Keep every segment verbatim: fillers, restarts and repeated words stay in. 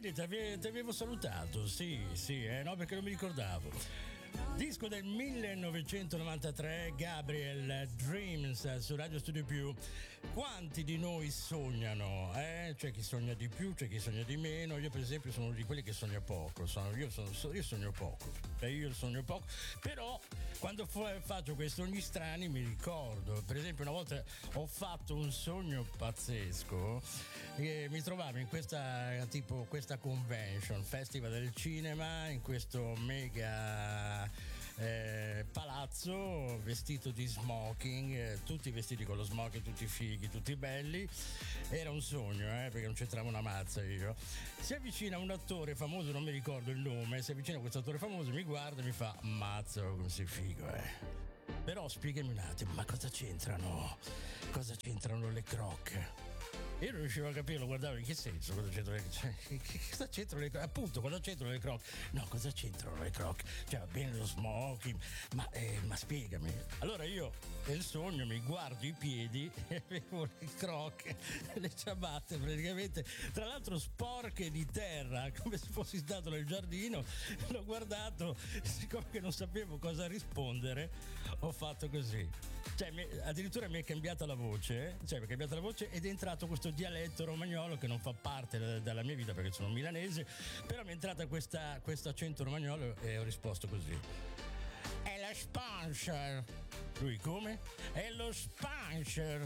vedi, ti ave- ti avevo salutato, sì, sì, eh, no, perché non mi ricordavo. Disco del millenovecentonovantatré, Gabriel, Dreams su Radio Studio Più. Quanti di noi sognano? Eh? C'è chi sogna di più, c'è chi sogna di meno. Io per esempio sono uno di quelli che sogna poco. Sono, io, sono, io sogno poco. Cioè io sogno poco. Però quando f- faccio quei sogni strani mi ricordo. Per esempio una volta ho fatto un sogno pazzesco. E mi trovavo in questa tipo questa convention, festival del cinema, in questo mega eh, palazzo vestito di smoking, eh, tutti vestiti con lo smoking, tutti fighi, tutti belli. Era un sogno, eh, perché non c'entrava una mazza io. Si avvicina un attore famoso, non mi ricordo il nome, si avvicina questo attore famoso, mi guarda e mi fa: mazza come sei figo, eh. Però spiegami un attimo, ma cosa c'entrano? Cosa c'entrano le croc? Io non riuscivo a capire, lo guardavo, in che senso? Cosa c'entrano le, cioè, cosa c'entrano le croc? Appunto, cosa c'entrano le croc? No, cosa c'entrano le croc? Cioè, va bene lo smoking, ma, eh, ma spiegami. Allora io, nel sogno, mi guardo i piedi e avevo le croc, le ciabatte praticamente, tra l'altro sporche di terra, come se fossi stato nel giardino. L'ho guardato, siccome che non sapevo cosa rispondere, ho fatto così. Cioè, mi, addirittura mi è cambiata la voce, cioè mi è cambiata la voce ed è entrato questo dialetto romagnolo che non fa parte da, dalla mia vita perché sono milanese, però mi è entrata questa, questo accento romagnolo e ho risposto così: è la sponsor. Lui come? È lo sponsor.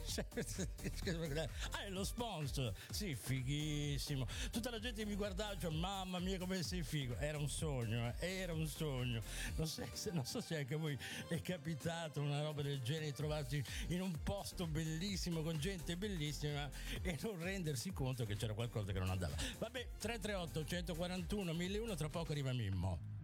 Ah, è lo sponsor. Sì, fighissimo. Tutta la gente mi guardava, cioè, mamma mia come sei figo. Era un sogno, eh? Era un sogno. Non so, se, non so se anche a voi è capitato una roba del genere, trovarsi in un posto bellissimo con gente bellissima e non rendersi conto che c'era qualcosa che non andava. Vabbè, tre tre otto uno quattro uno mille uno, tra poco arriva Mimmo.